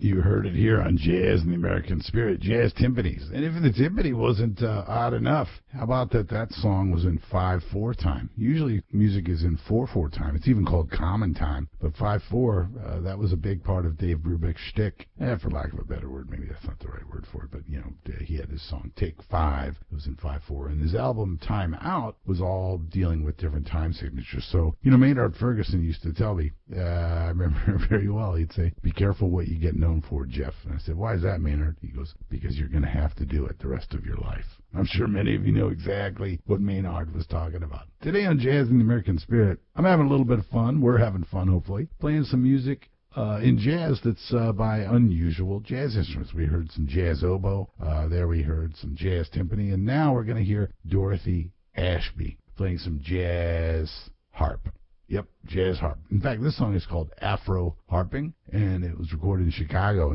You heard it here on Jazz and the American Spirit, Jazz Timpanis. And if the timpani wasn't odd enough, how about that song was in 5/4 time? Usually music is in 4/4 time. It's even called common time. But 5/4, that was a big part of Dave Brubeck's shtick. For lack of a better word, maybe that's not the right word for it, but, he had his song Take 5. It was in 5/4. And his album Time Out was all dealing with different time signatures. So, Maynard Ferguson used to tell me, I remember very well, he'd say, be careful what you get known for, Jeff. And I said, why is that, Maynard? He goes, because you're going to have to do it the rest of your life. I'm sure many of you know exactly what Maynard was talking about. Today on Jazz and the American Spirit, I'm having a little bit of fun. We're having fun, hopefully, playing some music in jazz that's by unusual jazz instruments. We heard some jazz oboe. There we heard some jazz timpani. And now we're going to hear Dorothy Ashby playing some jazz harp. Yep, jazz harp. In fact, this song is called Afro Harping, and it was recorded in Chicago in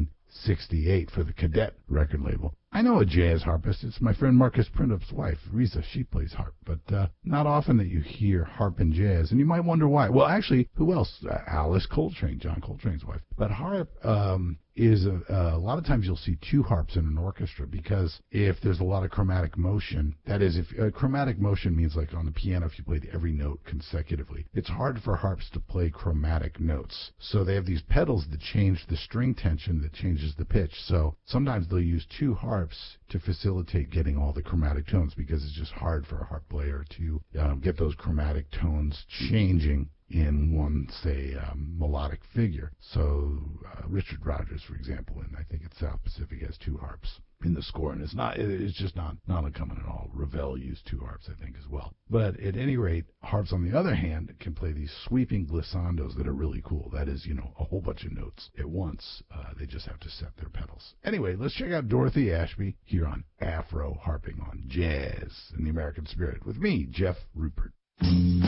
1968 for the Cadet record label. I know a jazz harpist. It's my friend Marcus Prindup's wife, Risa. She plays harp, but not often that you hear harp and jazz, and you might wonder why. Well, actually, who else? Alice Coltrane, John Coltrane's wife. But harp is a lot of times you'll see two harps in an orchestra, because if there's a lot of chromatic motion, that is, if chromatic motion means like on the piano, if you played every note consecutively, it's hard for harps to play chromatic notes. So they have these pedals that change the string tension, that changes the pitch. So sometimes they'll use two harps to facilitate getting all the chromatic tones, because it's just hard for a harp player to get those chromatic tones changing in one, say, melodic figure. So Richard Rodgers, for example, and I think it's South Pacific, has two harps in the score, and it's just not uncommon at all. Ravel used two harps, I think, as well. But at any rate, harps, on the other hand, can play these sweeping glissandos that are really cool. That is, a whole bunch of notes at once. They just have to set their pedals. Anyway, let's check out Dorothy Ashby here on Afro Harping on Jazz in the American Spirit with me, Jeff Rupert.